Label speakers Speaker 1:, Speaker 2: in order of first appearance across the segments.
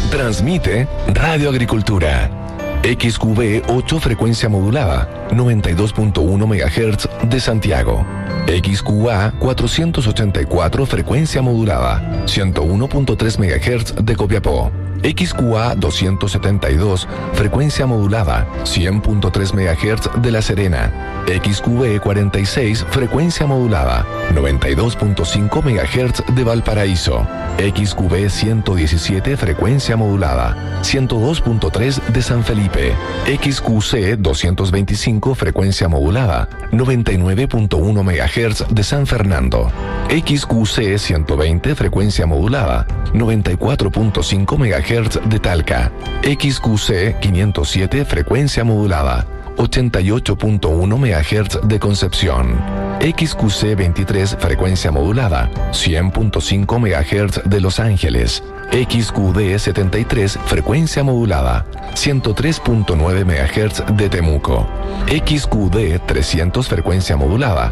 Speaker 1: Transmite Radio Agricultura. XQB 8 frecuencia modulada, 92.1 MHz de Santiago. XQA 484 frecuencia modulada, 101.3 MHz de Copiapó. XQA 272 frecuencia modulada, 100.3 MHz de La Serena. XQB 46 frecuencia modulada, 92.5 MHz de Valparaíso. XQB 117 frecuencia modulada, 102.3 de San Felipe. XQC 225 frecuencia modulada, 99.1 MHz de San Fernando. XQC 120 frecuencia modulada, 94.5 MHz de Talca. XQC 507 frecuencia modulada, 88.1 MHz de Concepción. XQC 23 frecuencia modulada, 100.5 MHz de Los Ángeles. XQD 73 frecuencia modulada, 103.9 MHz de Temuco. XQD 300 frecuencia modulada,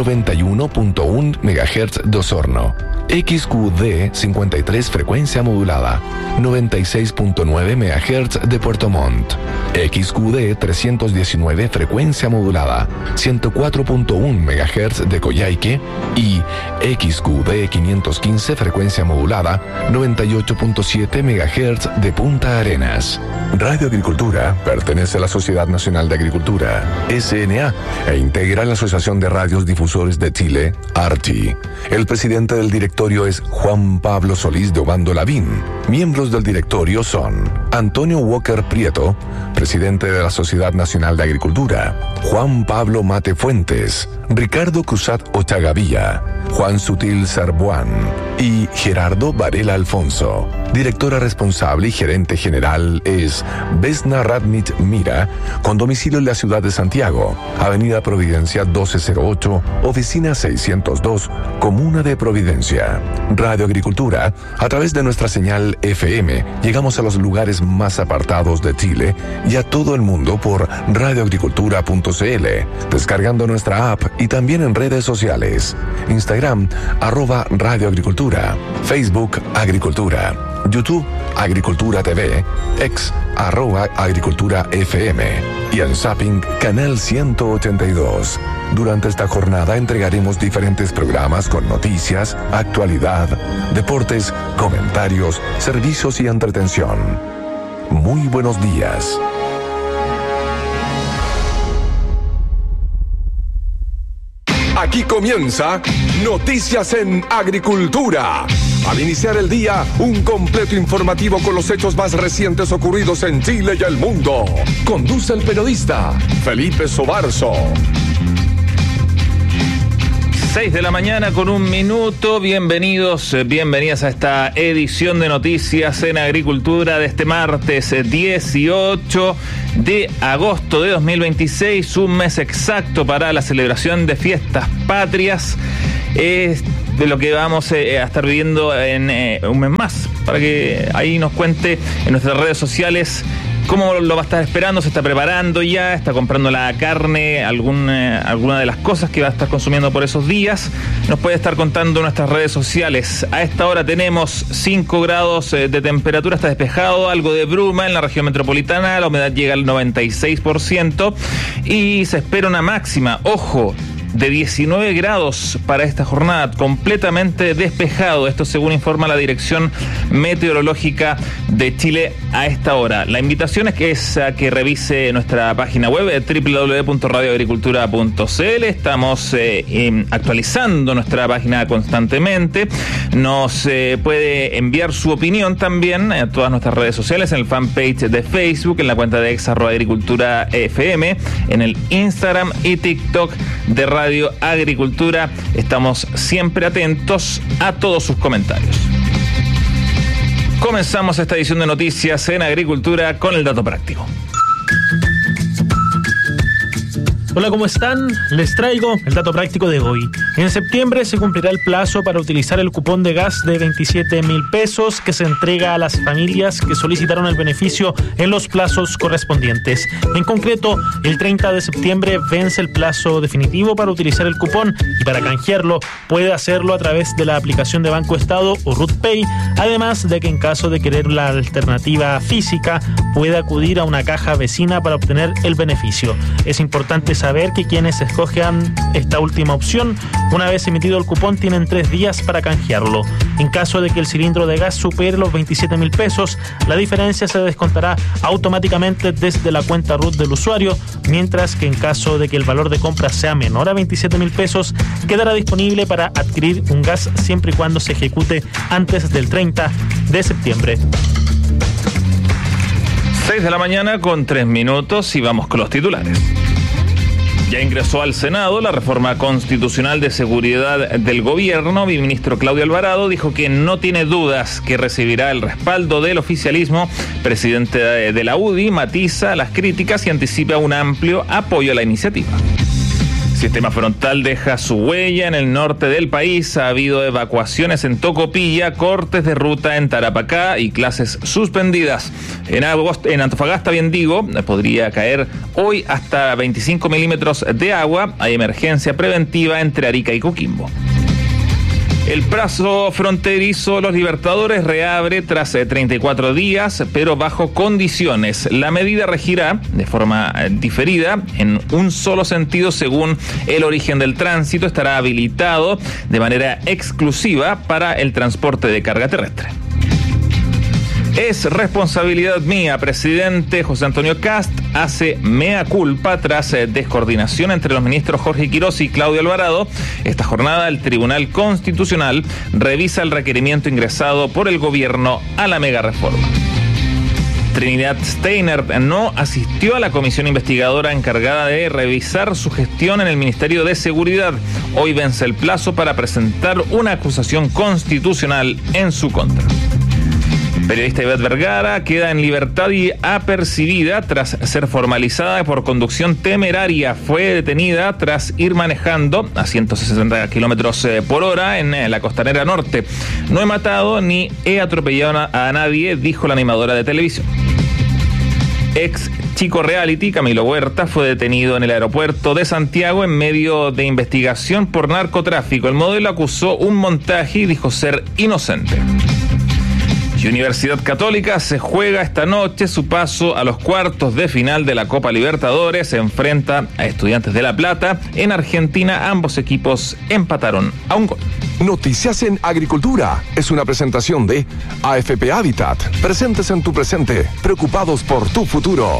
Speaker 1: 91.1 MHz de Osorno. XQD 53 frecuencia modulada, 96.9 MHz de Puerto Montt. XQD 319 frecuencia modulada, 104.1 MHz de Coyhaique. Y XQD 515 frecuencia modulada, 98.7 MHz de Punta Arenas. Radio Agricultura pertenece a la Sociedad Nacional de Agricultura, SNA, e integra la Asociación de Radios Difusores de Chile, ARTI. El presidente del directorio es Juan Pablo Solís de Obando Lavín. Miembros del directorio son Antonio Walker Prieto, presidente de la Sociedad Nacional de Agricultura; Juan Pablo Mate Fuentes; Ricardo Cruzat Ochagavía; Juan Sutil Sarbuán y Gerardo Varela Alfonso. Directora responsable y gerente general es Vesna Radnich Mira, con domicilio en la ciudad de Santiago, Avenida Providencia 1208, Oficina 602, Comuna de Providencia. Radio Agricultura, a través de nuestra señal FM, llegamos a los lugares más apartados de Chile y a todo el mundo por radioagricultura.cl, descargando nuestra app y también en redes sociales. Instagram, @radioagricultura, Facebook, Agricultura, YouTube, Agricultura TV, X, @Agricultura FM y en Zapping, Canal 182. Durante esta jornada entregaremos diferentes programas con noticias, actualidad, deportes, comentarios, servicios y entretención. Muy buenos días. Aquí comienza Noticias en Agricultura. Al iniciar el día, un completo informativo con los hechos más recientes ocurridos en Chile y el mundo. Conduce el periodista Felipe Sobarzo.
Speaker 2: 6 de la mañana con 1 minuto. Bienvenidos, bienvenidas a esta edición de Noticias en Agricultura de este martes 18 de agosto de 2026, un mes exacto para la celebración de fiestas patrias. Es de lo que vamos a estar viviendo en un mes más, para que ahí nos cuente en nuestras redes sociales cómo lo va a estar esperando, se está preparando ya, está comprando la carne, alguna de las cosas que va a estar consumiendo por esos días. Nos puede estar contando en nuestras redes sociales. A esta hora tenemos 5 grados de temperatura, está despejado, algo de bruma en la región metropolitana, la humedad llega al 96% y se espera una máxima, ojo, de 19 grados para esta jornada, completamente despejado. Esto según informa la Dirección Meteorológica de Chile a esta hora. La invitación es a que revise nuestra página web www.radioagricultura.cl. Estamos actualizando nuestra página constantemente. Nos puede enviar su opinión también a todas nuestras redes sociales, en el fanpage de Facebook, en la cuenta de @agricultura_fm, en el Instagram y TikTok de Radio Agricultura. Estamos siempre atentos a todos sus comentarios. Comenzamos esta edición de Noticias en Agricultura con el dato práctico.
Speaker 3: Hola, ¿cómo están? Les traigo el dato práctico de hoy. En septiembre se cumplirá el plazo para utilizar el cupón de gas de 27.000 pesos que se entrega a las familias que solicitaron el beneficio en los plazos correspondientes. En concreto, el 30 de septiembre vence el plazo definitivo para utilizar el cupón y para canjearlo puede hacerlo a través de la aplicación de Banco Estado o RUT-Pay, además de que en caso de querer la alternativa física puede acudir a una caja vecina para obtener el beneficio. Es importante saber que quienes escojan esta última opción, una vez emitido el cupón, tienen 3 días para canjearlo. En caso de que el cilindro de gas supere los 27.000 pesos, la diferencia se descontará automáticamente desde la cuenta RUT del usuario, mientras que en caso de que el valor de compra sea menor a 27.000 pesos, quedará disponible para adquirir un gas siempre y cuando se ejecute antes del 30 de septiembre.
Speaker 2: 6 de la mañana con 3 minutos y vamos con los titulares. Ya ingresó al Senado la reforma constitucional de seguridad del gobierno. Mi ministro Claudio Alvarado dijo que no tiene dudas que recibirá el respaldo del oficialismo. Presidente de la UDI matiza las críticas y anticipa un amplio apoyo a la iniciativa. Sistema frontal deja su huella en el norte del país. Ha habido evacuaciones en Tocopilla, cortes de ruta en Tarapacá y clases suspendidas. En Antofagasta, bien digo, podría caer hoy hasta 25 milímetros de agua. Hay emergencia preventiva entre Arica y Coquimbo. El plazo fronterizo Los Libertadores reabre tras 34 días, pero bajo condiciones. La medida regirá de forma diferida en un solo sentido según el origen del tránsito. Estará habilitado de manera exclusiva para el transporte de carga terrestre. Es responsabilidad mía, presidente José Antonio Kast hace mea culpa tras descoordinación entre los ministros Jorge Quirós y Claudio Alvarado. Esta jornada el Tribunal Constitucional revisa el requerimiento ingresado por el gobierno a la mega reforma. Trinidad Steiner no asistió a la comisión investigadora encargada de revisar su gestión en el Ministerio de Seguridad. Hoy vence el plazo para presentar una acusación constitucional en su contra. Periodista Ivette Vergara queda en libertad y apercibida tras ser formalizada por conducción temeraria. Fue detenida tras ir manejando a 160 kilómetros por hora en la costanera norte. No he matado ni he atropellado a nadie, dijo la animadora de televisión. Ex chico reality Camilo Huerta fue detenido en el aeropuerto de Santiago en medio de investigación por narcotráfico. El modelo acusó un montaje y dijo ser inocente. Universidad Católica se juega esta noche su paso a los cuartos de final de la Copa Libertadores. Se enfrenta a Estudiantes de La Plata. En Argentina ambos equipos empataron a un gol.
Speaker 1: Noticias en Agricultura es una presentación de AFP Habitat. Presentes en tu presente, preocupados por tu futuro.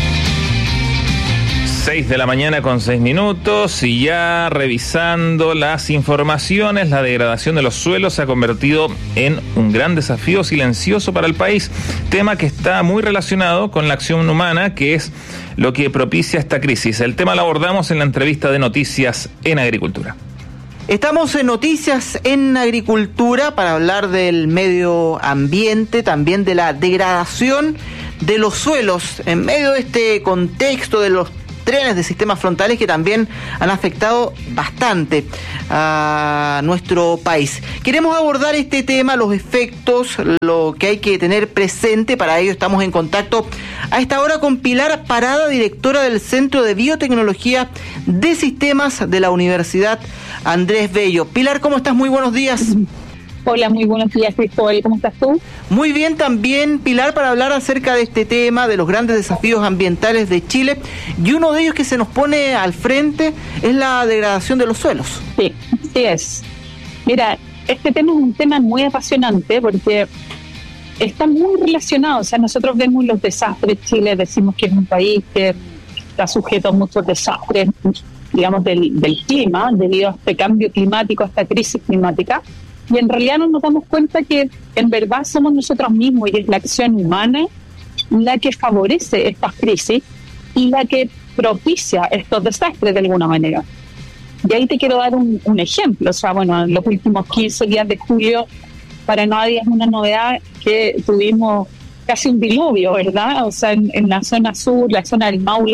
Speaker 2: 6 de la mañana con 6 minutos y ya revisando las informaciones, la degradación de los suelos se ha convertido en un gran desafío silencioso para el país, tema que está muy relacionado con la acción humana, que es lo que propicia esta crisis. El tema lo abordamos en la entrevista de Noticias en Agricultura.
Speaker 4: Estamos en Noticias en Agricultura para hablar del medio ambiente, también de la degradación de los suelos en medio de este contexto de los trenes de sistemas frontales que también han afectado bastante a nuestro país. Queremos abordar este tema, los efectos, lo que hay que tener presente. Para ello estamos en contacto a esta hora con Pilar Parada, directora del Centro de Biotecnología de Sistemas de la Universidad Andrés Bello. Pilar, ¿cómo estás? Muy buenos días.
Speaker 5: Hola, muy buenos días, Cristóbal. ¿Cómo estás tú?
Speaker 4: Muy bien también, Pilar, para hablar acerca de este tema, de los grandes desafíos ambientales de Chile. Y uno de ellos que se nos pone al frente es la degradación de los suelos.
Speaker 5: Sí, así es. Mira, este tema es un tema muy apasionante porque está muy relacionado. O sea, nosotros vemos los desastres. Chile decimos que es un país que está sujeto a muchos desastres, digamos, del clima, debido a este cambio climático, a esta crisis climática. Y en realidad nos damos cuenta que en verdad somos nosotros mismos y es la acción humana la que favorece estas crisis y la que propicia estos desastres de alguna manera. Y ahí te quiero dar un ejemplo. O sea, bueno, en los últimos 15 días de julio, para nadie es una novedad que tuvimos casi un diluvio, ¿verdad? O sea, en la zona sur, la zona del Maule,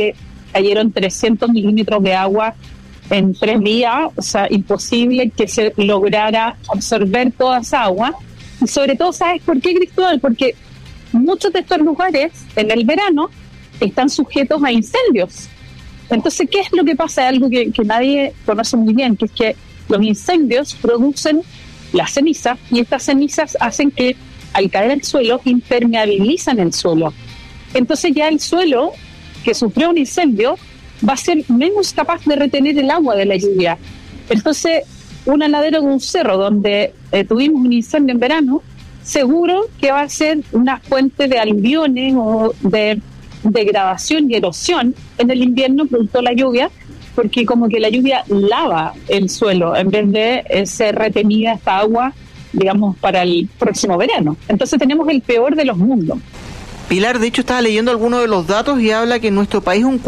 Speaker 5: cayeron 300 milímetros de agua en 3 días, o sea, imposible que se lograra absorber toda esa agua. Y sobre todo, ¿sabes por qué, Cristóbal? Porque muchos de estos lugares en el verano están sujetos a incendios. Entonces, ¿qué es lo que pasa? Algo que nadie conoce muy bien, que es que los incendios producen las cenizas, y estas cenizas hacen que al caer al suelo impermeabilizan el suelo. Entonces ya el suelo que sufrió un incendio va a ser menos capaz de retener el agua de la lluvia. Entonces, un ladero de un cerro donde tuvimos un incendio en verano, seguro que va a ser una fuente de aluviones o de degradación y erosión en el invierno producto de la lluvia, porque como que la lluvia lava el suelo en vez de ser retenida esta agua, digamos, para el próximo verano. Entonces tenemos el peor de los mundos.
Speaker 4: Pilar, de hecho estaba leyendo algunos de los datos y habla que en nuestro país un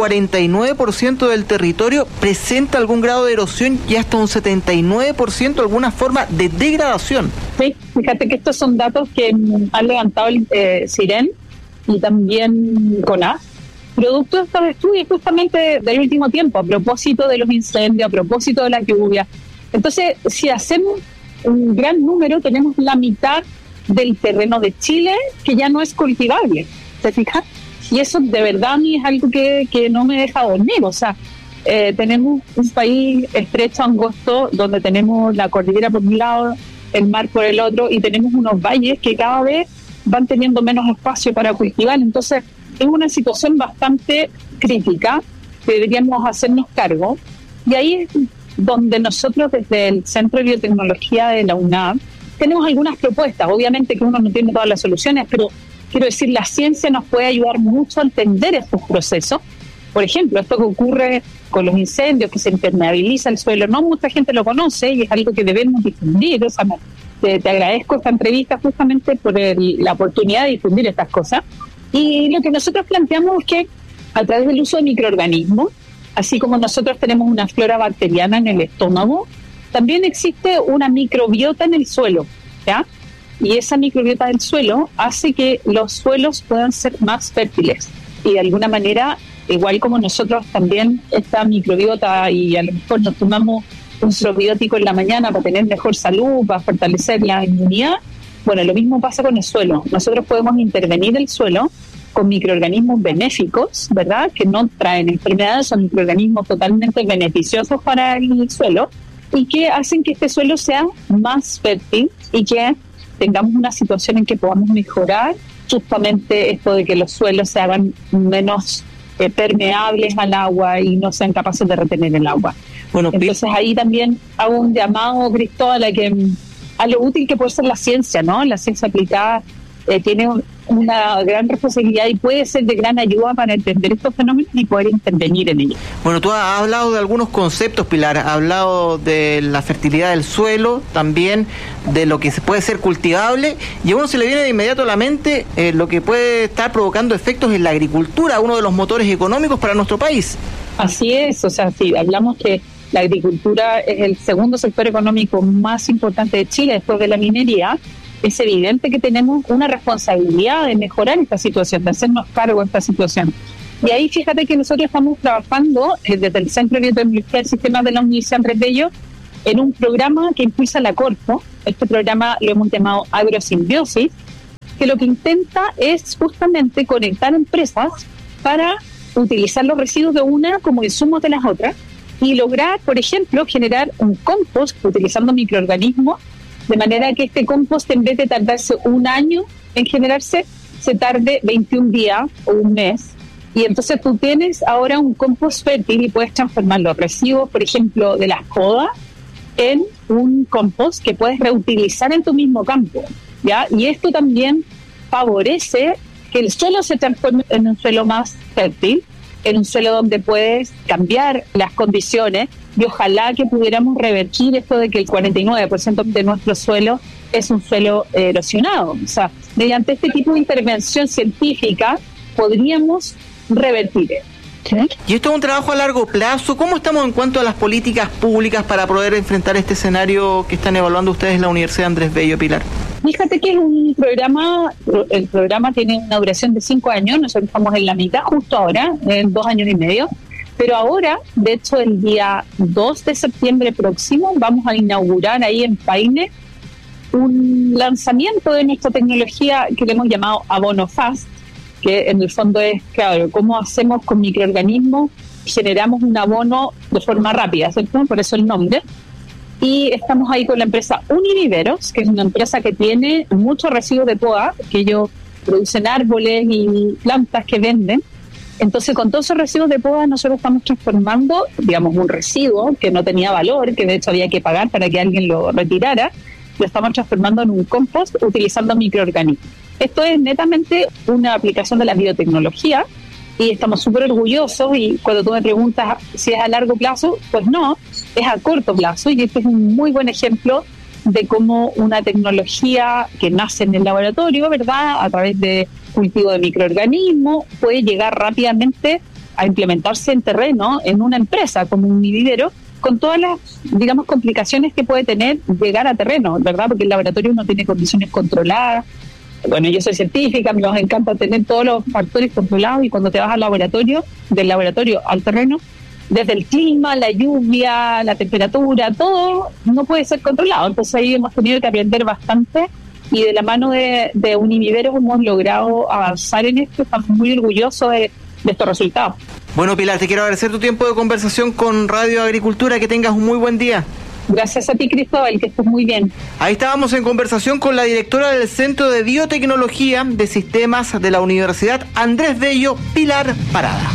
Speaker 4: 49% del territorio presenta algún grado de erosión y hasta un 79% alguna forma de degradación.
Speaker 5: Sí, fíjate que estos son datos que han levantado el CIREN y también CONAF, producto de estos estudios justamente del último tiempo, a propósito de los incendios, a propósito de la lluvia. Entonces, si hacemos un gran número, tenemos la mitad del terreno de Chile que ya no es cultivable, ¿te fijas? Y eso de verdad a mí es algo que no me deja dormir. O sea, tenemos un país estrecho, angosto, donde tenemos la cordillera por un lado, el mar por el otro, y tenemos unos valles que cada vez van teniendo menos espacio para cultivar. Entonces es una situación bastante crítica que deberíamos hacernos cargo, y ahí es donde nosotros desde el Centro de Biotecnología de la UNAM tenemos algunas propuestas. Obviamente que uno no tiene todas las soluciones, pero quiero decir, la ciencia nos puede ayudar mucho a entender estos procesos. Por ejemplo, esto que ocurre con los incendios, que se impermeabiliza el suelo, no mucha gente lo conoce y es algo que debemos difundir. O sea, te agradezco esta entrevista justamente por la oportunidad de difundir estas cosas. Y lo que nosotros planteamos es que a través del uso de microorganismos, así como nosotros tenemos una flora bacteriana en el estómago, también existe una microbiota en el suelo, ¿ya? Y esa microbiota del suelo hace que los suelos puedan ser más fértiles. Y de alguna manera, igual como nosotros también esta microbiota, y a lo mejor nos tomamos un probiótico en la mañana para tener mejor salud, para fortalecer la inmunidad, bueno, lo mismo pasa con el suelo. Nosotros podemos intervenir el suelo con microorganismos benéficos, ¿verdad? Que no traen enfermedades, son microorganismos totalmente beneficiosos para el suelo y que hacen que este suelo sea más fértil y que tengamos una situación en que podamos mejorar justamente esto de que los suelos se hagan menos permeables al agua y no sean capaces de retener el agua. Bueno, entonces ahí también hago un llamado, Cristóbal, a lo útil que puede ser la ciencia, ¿no? La ciencia aplicada tiene una gran responsabilidad y puede ser de gran ayuda para entender estos fenómenos y poder intervenir en ellos.
Speaker 4: Bueno, tú has hablado de algunos conceptos, Pilar. Has hablado de la fertilidad del suelo, también de lo que se puede ser cultivable, y a uno se le viene de inmediato a la mente lo que puede estar provocando efectos en la agricultura, uno de los motores económicos para nuestro país.
Speaker 5: Así es, o sea, si hablamos que la agricultura es el segundo sector económico más importante de Chile después de la minería, es evidente que tenemos una responsabilidad de mejorar esta situación, de hacernos cargo de esta situación. Y ahí fíjate que nosotros estamos trabajando desde el Centro de Biotecnología del Sistema de la Universidad Andrés Bello en un programa que impulsa la Corfo. Este programa lo hemos llamado Agrosimbiosis, que lo que intenta es justamente conectar empresas para utilizar los residuos de una como insumos de las otras y lograr, por ejemplo, generar un compost utilizando microorganismos, de manera que este compost, en vez de tardarse un año en generarse, se tarde 21 días o un mes. Y entonces tú tienes ahora un compost fértil y puedes transformar los residuos, por ejemplo, de las podas, en un compost que puedes reutilizar en tu mismo campo, ¿ya? Y esto también favorece que el suelo se transforme en un suelo más fértil, en un suelo donde puedes cambiar las condiciones, y ojalá que pudiéramos revertir esto de que el 49% de nuestro suelo es un suelo erosionado. O sea, mediante este tipo de intervención científica podríamos revertir. ¿Sí?
Speaker 4: Y esto es un trabajo a largo plazo. ¿Cómo estamos en cuanto a las políticas públicas para poder enfrentar este escenario que están evaluando ustedes en la Universidad Andrés Bello, Pilar?
Speaker 5: Fíjate que es un programa, el programa tiene una duración de 5 años, nosotros estamos en la mitad justo ahora, en 2 años y medio, Pero ahora, de hecho, el día 2 de septiembre próximo vamos a inaugurar ahí en Paine un lanzamiento de nuestra tecnología que le hemos llamado Abono Fast, que en el fondo es, claro, cómo hacemos con microorganismos, generamos un abono de forma rápida, ¿cierto? Por eso el nombre. Y estamos ahí con la empresa Univiveros, que es una empresa que tiene muchos residuos de poda, que ellos producen árboles y plantas que venden. Entonces, con todos esos residuos de poda, nosotros estamos transformando, digamos, un residuo que no tenía valor, que de hecho había que pagar para que alguien lo retirara, lo estamos transformando en un compost utilizando microorganismos. Esto es netamente una aplicación de la biotecnología y estamos súper orgullosos, y cuando tú me preguntas si es a largo plazo, pues no, es a corto plazo, y este es un muy buen ejemplo de cómo una tecnología que nace en el laboratorio, ¿verdad?, a través de cultivo de microorganismos, puede llegar rápidamente a implementarse en terreno en una empresa como un vivero, con todas las, digamos, complicaciones que puede tener llegar a terreno, ¿verdad? Porque el laboratorio no tiene condiciones controladas. Bueno, yo soy científica, nos encanta tener todos los factores controlados, y cuando te vas al laboratorio, del laboratorio al terreno, desde el clima, la lluvia, la temperatura, todo no puede ser controlado. Entonces ahí hemos tenido que aprender bastante, y de la mano de Univiveros hemos logrado avanzar en esto. Estamos muy orgullosos de estos resultados.
Speaker 4: Bueno, Pilar, te quiero agradecer tu tiempo de conversación con Radio Agricultura. Que tengas un muy buen día.
Speaker 5: Gracias a ti, Cristóbal, que estés muy bien.
Speaker 4: Ahí estábamos en conversación con la directora del Centro de Biotecnología de Sistemas de la Universidad Andrés Bello, Pilar Parada.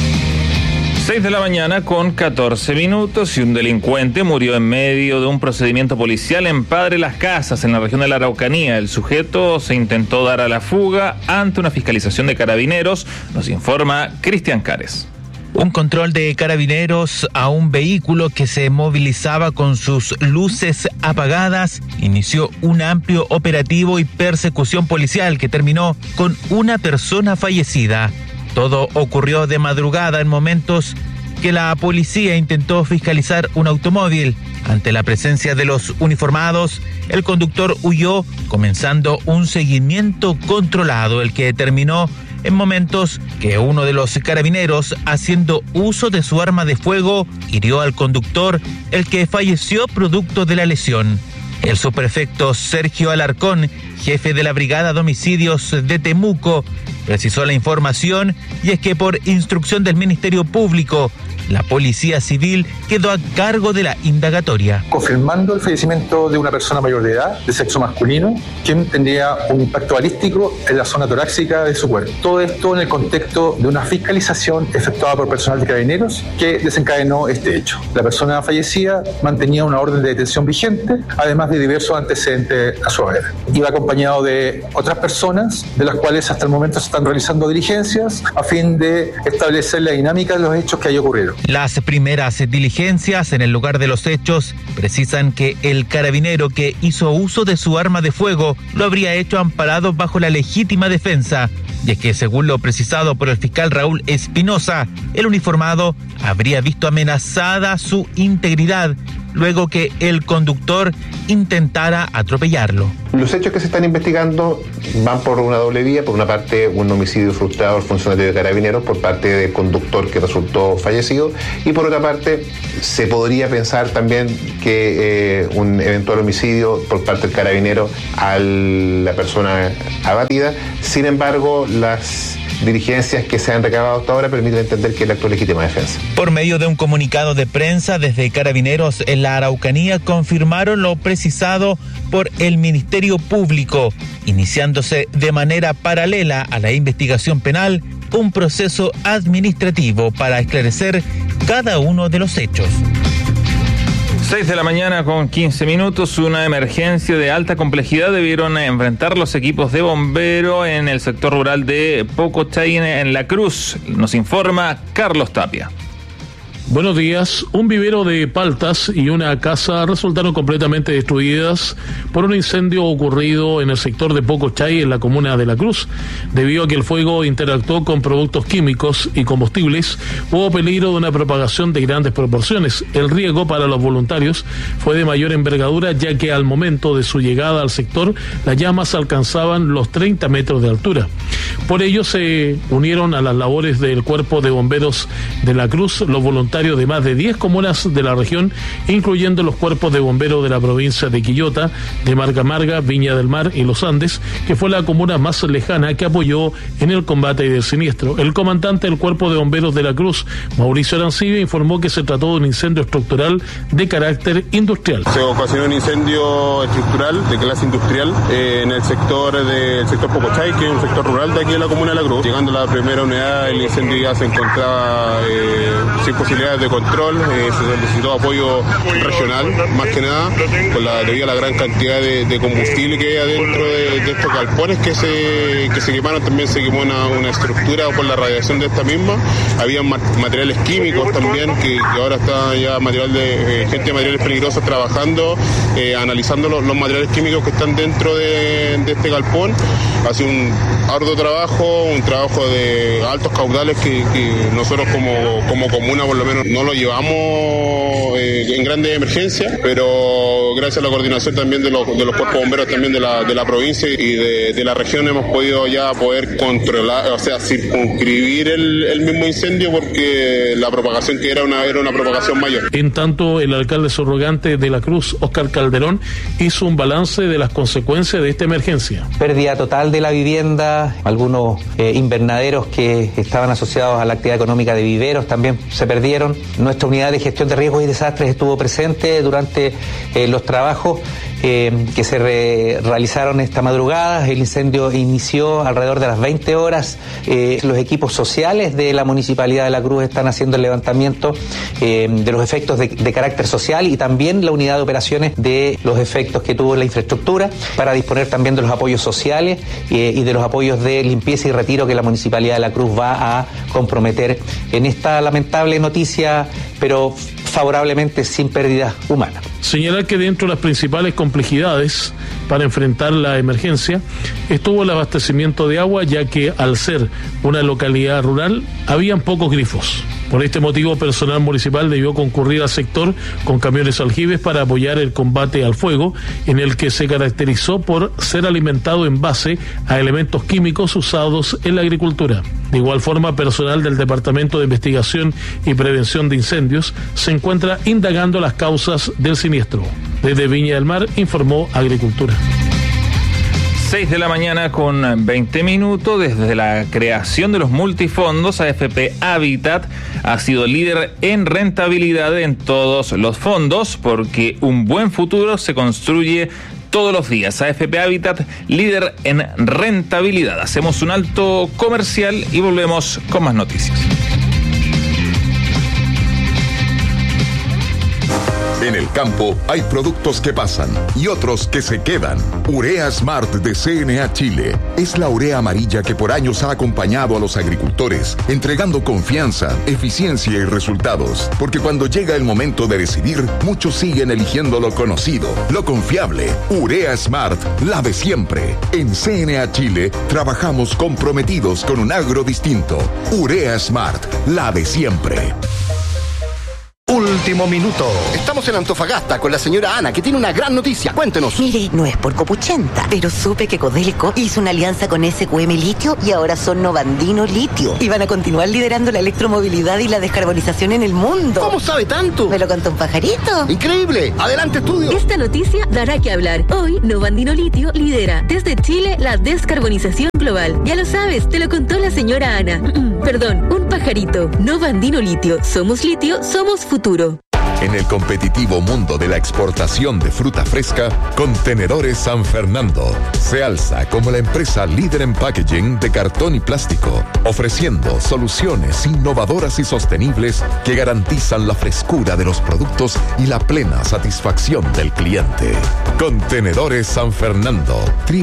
Speaker 2: 6 de la mañana con 14 minutos y un delincuente murió en medio de un procedimiento policial en Padre Las Casas, en la región de la Araucanía. El sujeto se intentó dar a la fuga ante una fiscalización de carabineros, nos informa Cristian Cares.
Speaker 6: Un control de carabineros a un vehículo que se movilizaba con sus luces apagadas inició un amplio operativo y persecución policial que terminó con una persona fallecida. Todo ocurrió de madrugada en momentos que la policía intentó fiscalizar un automóvil. Ante la presencia de los uniformados, el conductor huyó, comenzando un seguimiento controlado, el que terminó en momentos que uno de los carabineros, haciendo uso de su arma de fuego, hirió al conductor, el que falleció producto de la lesión. El subprefecto Sergio Alarcón, jefe de la Brigada de Homicidios de Temuco, precisó la información, y es que por instrucción del Ministerio Público, la Policía Civil quedó a cargo de la indagatoria.
Speaker 7: Confirmando el fallecimiento de una persona mayor de edad, de sexo masculino, quien tendría un impacto balístico en la zona torácica de su cuerpo. Todo esto en el contexto de una fiscalización efectuada por personal de carabineros que desencadenó este hecho. La persona fallecida mantenía una orden de detención vigente, además de diversos antecedentes a su haber. Iba acompañado de otras personas, de las cuales hasta el momento se están realizando diligencias a fin de establecer la dinámica de los hechos que ahí ocurrieron.
Speaker 6: Las primeras diligencias en el lugar de los hechos precisan que el carabinero que hizo uso de su arma de fuego lo habría hecho amparado bajo la legítima defensa, y es que, según lo precisado por el fiscal Raúl Espinosa, el uniformado habría visto amenazada su integridad luego que el conductor intentara atropellarlo.
Speaker 8: Los hechos que se están investigando van por una doble vía. Por una parte, un homicidio frustrado al funcionario de carabineros por parte del conductor que resultó fallecido, y por otra parte se podría pensar también que un eventual homicidio por parte del carabinero a la persona abatida. Sin embargo, las diligencias que se han recabado hasta ahora permiten entender que el acto es legítima defensa.
Speaker 6: Por medio de un comunicado de prensa desde Carabineros en la Araucanía, confirmaron lo precisado por el Ministerio Público, iniciándose de manera paralela a la investigación penal un proceso administrativo para esclarecer cada uno de los hechos.
Speaker 2: 6 de la mañana con 15 minutos, una emergencia de alta complejidad debieron enfrentar los equipos de bombero en el sector rural de Pocochay, en La Cruz. Nos informa Carlos Tapia.
Speaker 9: Buenos días. Un vivero de paltas y una casa resultaron completamente destruidas por un incendio ocurrido en el sector de Pocochay, en la comuna de La Cruz. Debido a que el fuego interactuó con productos químicos y combustibles, hubo peligro de una propagación de grandes proporciones. El riesgo para los voluntarios fue de mayor envergadura, ya que al momento de su llegada al sector, las llamas alcanzaban los 30 metros de altura. Por ello se unieron a las labores del Cuerpo de Bomberos de la Cruz los voluntarios de más de 10 comunas de la región, incluyendo los cuerpos de bomberos de la provincia de Quillota, de Marga Marga, Viña del Mar y Los Andes, que fue la comuna más lejana que apoyó en el combate del siniestro. El comandante del Cuerpo de Bomberos de la Cruz, Mauricio Arancibia, informó que se trató de un incendio estructural de carácter industrial.
Speaker 10: Se ocasionó un incendio estructural de clase industrial en el sector Pocochay, que es un sector rural de aquí de la comuna de La Cruz. Llegando a la primera unidad, el incendio ya se encontraba sin posibilidades de control, se necesitó apoyo regional, más que nada, debido a la gran cantidad de combustible que hay adentro de estos galpones que se quemaron. También se quemó una estructura por la radiación de esta misma. Había materiales químicos también, que ahora está ya gente de materiales peligrosos trabajando, analizando los materiales químicos que están dentro de este galpón. Hace un arduo trabajo, un trabajo de altos caudales que nosotros como comuna por lo menos no lo llevamos en grandes emergencias, pero gracias a la coordinación también de los cuerpos bomberos también de la provincia y de la región hemos podido ya poder controlar, o sea, circunscribir el mismo incendio, porque la propagación que era una propagación mayor.
Speaker 9: En tanto, el alcalde subrogante de La Cruz, Óscar Calderón, hizo un balance de las consecuencias de esta emergencia.
Speaker 11: Pérdida total de la vivienda, algunos invernaderos que estaban asociados a la actividad económica de viveros también se perdieron. Nuestra unidad de gestión de riesgos y desastres estuvo presente durante los trabajos que se realizaron esta madrugada. El incendio inició alrededor de las 20 horas. Los equipos sociales de la Municipalidad de La Cruz están haciendo el levantamiento de los efectos de carácter social, y también la unidad de operaciones de los efectos que tuvo la infraestructura, para disponer también de los apoyos sociales y de los apoyos de limpieza y retiro que la Municipalidad de La Cruz va a comprometer en esta lamentable noticia, pero favorablemente sin pérdidas humanas.
Speaker 9: Señalar que dentro de las principales complejidades para enfrentar la emergencia estuvo el abastecimiento de agua, ya que al ser una localidad rural habían pocos grifos. Por este motivo, personal municipal debió concurrir al sector con camiones aljibes para apoyar el combate al fuego, en el que se caracterizó por ser alimentado en base a elementos químicos usados en la agricultura. De igual forma, personal del Departamento de Investigación y Prevención de Incendios se encuentra indagando las causas del siniestro. Desde Viña del Mar, informó Agricultura.
Speaker 2: 6 de la mañana con 20 minutos. Desde la creación de los multifondos, AFP Habitat ha sido líder en rentabilidad en todos los fondos, porque un buen futuro se construye todos los días. AFP Habitat, líder en rentabilidad. Hacemos un alto comercial y volvemos con más noticias.
Speaker 12: En el campo hay productos que pasan y otros que se quedan. Urea Smart de CNA Chile es la urea amarilla que por años ha acompañado a los agricultores, entregando confianza, eficiencia y resultados. Porque cuando llega el momento de decidir, muchos siguen eligiendo lo conocido, lo confiable. Urea Smart, la de siempre. En CNA Chile trabajamos comprometidos con un agro distinto. Urea Smart, la de siempre.
Speaker 13: Último minuto. Estamos en Antofagasta con la señora Ana, que tiene una gran noticia. Cuéntenos.
Speaker 14: Mire, no es por copuchenta, pero supe que Codelco hizo una alianza con SQM Litio y ahora son Novandino Litio. Y van a continuar liderando la electromovilidad y la descarbonización en el mundo.
Speaker 13: ¿Cómo sabe tanto?
Speaker 14: Me lo contó un pajarito.
Speaker 13: ¡Increíble! ¡Adelante, estudio!
Speaker 15: Esta noticia dará que hablar. Hoy, Novandino Litio lidera desde Chile la descarbonización global. Ya lo sabes, te lo contó la señora Ana. Perdón, un pajarito. Novandino Litio. Somos litio, somos futuro.
Speaker 12: En el competitivo mundo de la exportación de fruta fresca, Contenedores San Fernando se alza como la empresa líder en packaging de cartón y plástico, ofreciendo soluciones innovadoras y sostenibles que garantizan la frescura de los productos y la plena satisfacción del cliente. Contenedores San Fernando,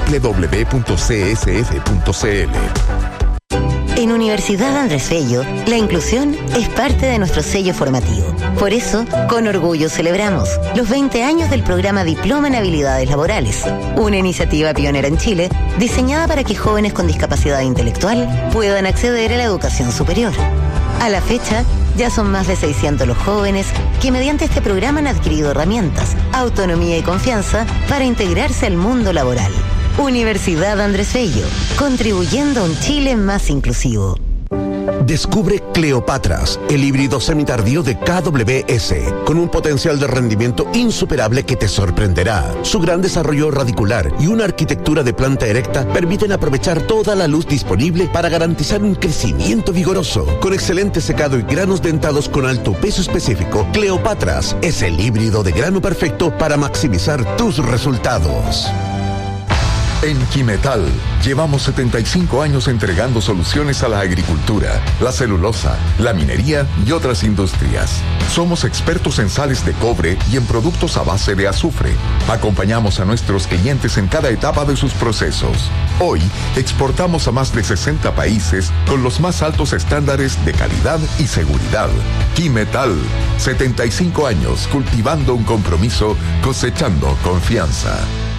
Speaker 12: www.csf.cl.
Speaker 14: En Universidad Andrés Bello, la inclusión es parte de nuestro sello formativo. Por eso, con orgullo celebramos los 20 años del programa Diploma en Habilidades Laborales, una iniciativa pionera en Chile diseñada para que jóvenes con discapacidad intelectual puedan acceder a la educación superior. A la fecha, ya son más de 600 los jóvenes que mediante este programa han adquirido herramientas, autonomía y confianza para integrarse al mundo laboral. Universidad Andrés Bello, contribuyendo a un Chile más inclusivo.
Speaker 16: Descubre Cleopatras, el híbrido semitardío de KWS, con un potencial de rendimiento insuperable que te sorprenderá. Su gran desarrollo radicular y una arquitectura de planta erecta permiten aprovechar toda la luz disponible para garantizar un crecimiento vigoroso. Con excelente secado y granos dentados con alto peso específico, Cleopatras es el híbrido de grano perfecto para maximizar tus resultados.
Speaker 12: En Quimetal llevamos 75 años entregando soluciones a la agricultura, la celulosa, la minería y otras industrias. Somos expertos en sales de cobre y en productos a base de azufre. Acompañamos a nuestros clientes en cada etapa de sus procesos. Hoy exportamos a más de 60 países con los más altos estándares de calidad y seguridad. Quimetal, 75 años cultivando un compromiso, cosechando confianza.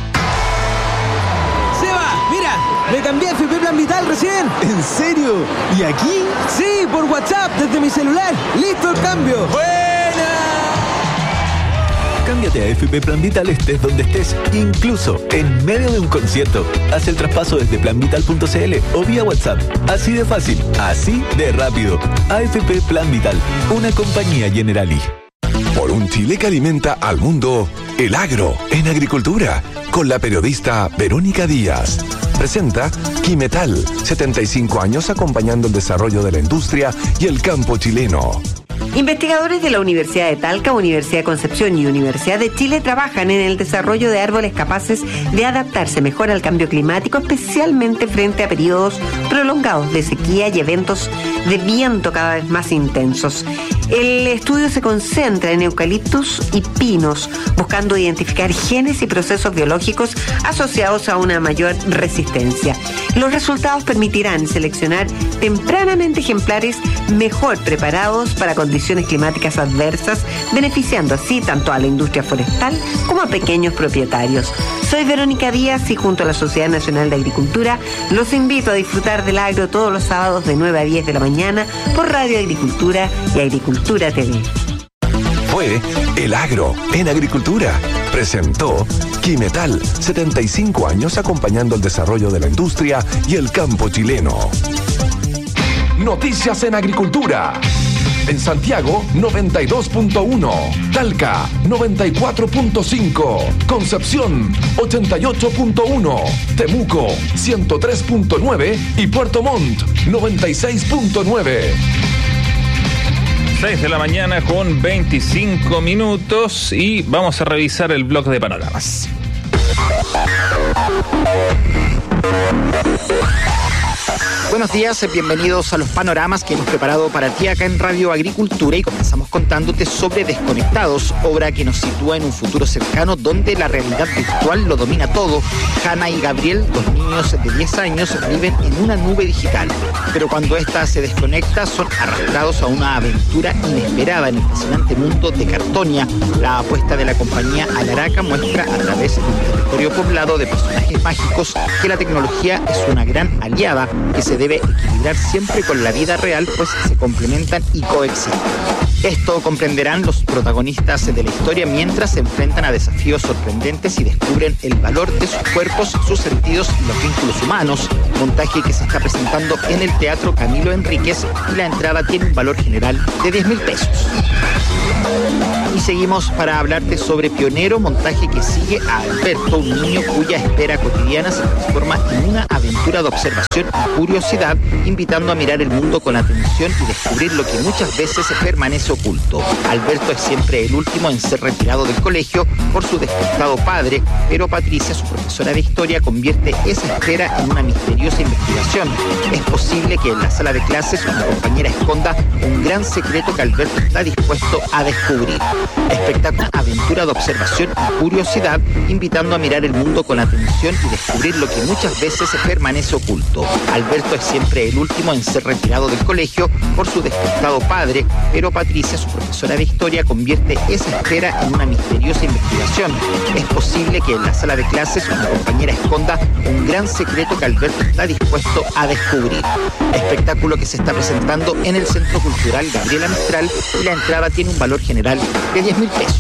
Speaker 17: Me cambié a FP Plan Vital recién. ¿En serio? ¿Y aquí? Sí, por WhatsApp, desde mi celular. ¡Listo el cambio! ¡Buena!
Speaker 18: Cámbiate a FP Plan Vital estés donde estés, incluso en medio de un concierto. Haz el traspaso desde planvital.cl o vía WhatsApp. Así de fácil, así de rápido. AFP Plan Vital, una compañía Generali.
Speaker 1: Por un Chile que alimenta al mundo, el agro en agricultura, con la periodista Verónica Díaz. Presenta Quimetal, 75 años acompañando el desarrollo de la industria y el campo chileno.
Speaker 19: Investigadores de la Universidad de Talca, Universidad de Concepción y Universidad de Chile trabajan en el desarrollo de árboles capaces de adaptarse mejor al cambio climático, especialmente frente a periodos prolongados de sequía y eventos de viento cada vez más intensos. El estudio se concentra en eucaliptus y pinos, buscando identificar genes y procesos biológicos asociados a una mayor resistencia. Los resultados permitirán seleccionar tempranamente ejemplares mejor preparados para condiciones climáticas adversas, beneficiando así tanto a la industria forestal como a pequeños propietarios. Soy Verónica Díaz y junto a la Sociedad Nacional de Agricultura los invito a disfrutar del agro todos los sábados de 9 a 10 de la mañana por Radio Agricultura y Agricultura TV.
Speaker 1: Fue El Agro en Agricultura. Presentó Quimetal, 75 años acompañando el desarrollo de la industria y el campo chileno. Noticias en Agricultura. En Santiago, 92.1. Talca, 94.5. Concepción, 88.1. Temuco, 103.9. Y Puerto Montt, 96.9.
Speaker 2: 6 de la mañana con 25 minutos y vamos a revisar el bloque de panoramas.
Speaker 20: Buenos días, bienvenidos a los panoramas que hemos preparado para ti acá en Radio Agricultura y comenzamos contándote sobre Desconectados, obra que nos sitúa en un futuro cercano donde la realidad virtual lo domina todo. Hanna y Gabriel, dos niños de 10 años, viven en una nube digital, pero cuando ésta se desconecta son arrastrados a una aventura inesperada en el fascinante mundo de Cartonia. La apuesta de la compañía Alaraca muestra a través de un territorio poblado de personajes mágicos que la tecnología es una gran aliada que se debe equilibrar siempre con la vida real, pues se complementan y coexisten. Esto comprenderán los protagonistas de la historia mientras se enfrentan a desafíos sorprendentes y descubren el valor de sus cuerpos, sus sentidos y los vínculos humanos. Montaje que se está presentando en el Teatro Camilo Enríquez y la entrada tiene un valor general de 10.000 pesos. Y seguimos para hablarte sobre Pionero, montaje que sigue a Alberto, un niño cuya espera cotidiana se transforma en una aventura de observación y curiosidad, invitando a mirar el mundo con atención y descubrir lo que muchas veces permanece oculto. Alberto es siempre el último en ser retirado del colegio por su despistado padre, pero Patricia, su profesora de historia, convierte esa espera en una misteriosa investigación. Es posible que en la sala de clases una compañera esconda un gran secreto que Alberto está dispuesto a descubrir. Espectáculo, aventura de observación y curiosidad, invitando a mirar el mundo con atención y descubrir lo que muchas veces permanece oculto. Alberto es siempre el último en ser retirado del colegio por su despistado padre, pero Patricia, su profesora de historia, convierte esa espera en una misteriosa investigación. Es posible que en la sala de clases una compañera esconda un gran secreto que Alberto está dispuesto a descubrir. Espectáculo que se está presentando en el Centro Cultural Gabriela Mistral y la entrada tiene un valor general de 10.000 pesos.